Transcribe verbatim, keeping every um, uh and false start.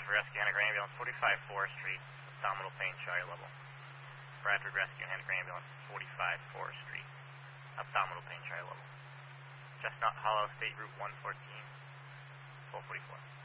Bradford Rescue Henniker Ambulance, forty-five Forest Street, abdominal pain, show your level. Bradford Rescue Henniker Ambulance, forty-five Forest Street, abdominal pain, show your level. Chestnut Hollow, State Route one fourteen, twelve forty-four.